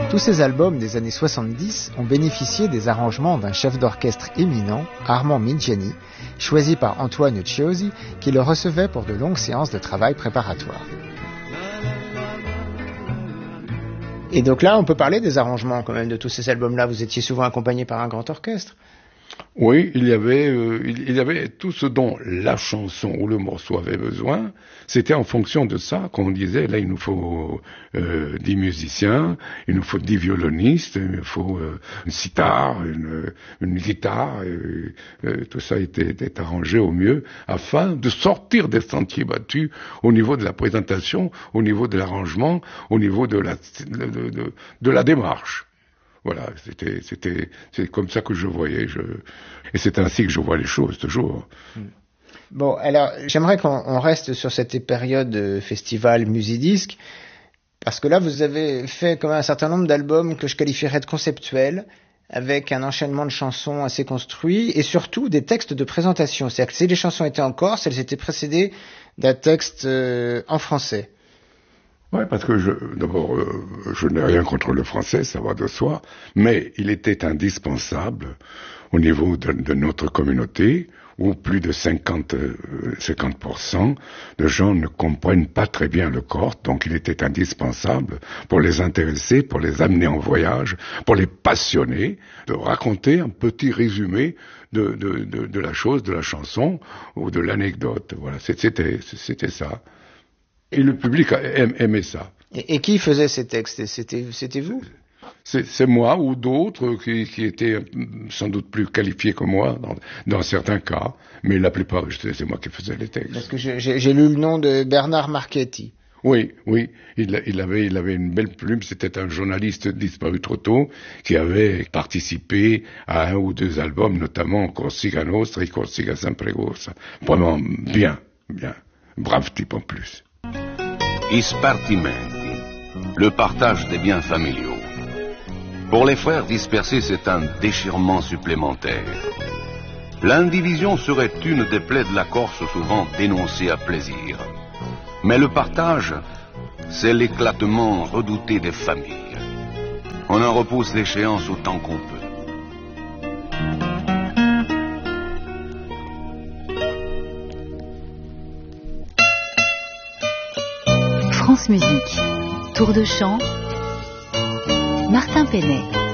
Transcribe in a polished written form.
Tous ces albums des années 70 ont bénéficié des arrangements d'un chef d'orchestre éminent, Armand Midjani, choisi par Antoine Chiosi, qui le recevait pour de longues séances de travail préparatoires. Et donc là, on peut parler des arrangements quand même de tous ces albums-là. Vous étiez souvent accompagné par un grand orchestre. Oui, il y avait tout ce dont la chanson ou le morceau avait besoin. C'était en fonction de ça qu'on disait, là, il nous faut 10 musiciens, il nous faut 10 violonistes, il nous faut une sitar, une guitare. Tout ça était arrangé au mieux afin de sortir des sentiers battus au niveau de la présentation, au niveau de l'arrangement, au niveau de la démarche. Voilà, c'est comme ça que je voyais, et c'est ainsi que je vois les choses, toujours. Bon, alors, j'aimerais qu'on reste sur cette période festival Musidisc, parce que là, vous avez fait quand même un certain nombre d'albums que je qualifierais de conceptuels, avec un enchaînement de chansons assez construit, et surtout des textes de présentation. C'est-à-dire que si les chansons étaient en corse, elles étaient précédées d'un texte en français. Oui, parce que d'abord, je n'ai rien contre le français, ça va de soi, mais il était indispensable au niveau de notre communauté, où plus de 50% de gens ne comprennent pas très bien le corse, donc il était indispensable pour les intéresser, pour les amener en voyage, pour les passionner, de raconter un petit résumé de la chose, de la chanson ou de l'anecdote. Voilà, c'était ça. Et le public aimait ça. Et qui faisait ces textes? C'était vous? C'est moi ou d'autres qui étaient sans doute plus qualifiés que moi dans certains cas, mais la plupart, c'est moi qui faisais les textes. Parce que j'ai lu le nom de Bernard Marchetti. Oui, il avait une belle plume, c'était un journaliste disparu trop tôt, qui avait participé à un ou deux albums, notamment Corsica Nostra et Corsica Sempregosa. Vraiment bien. Brave type en plus. I spartimenti, le partage des biens familiaux. Pour les frères dispersés, c'est un déchirement supplémentaire. L'indivision serait une des plaies de la Corse souvent dénoncée à plaisir. Mais le partage, c'est l'éclatement redouté des familles. On en repousse l'échéance autant qu'on peut. France Musique, Tour de chant, Martin Penet.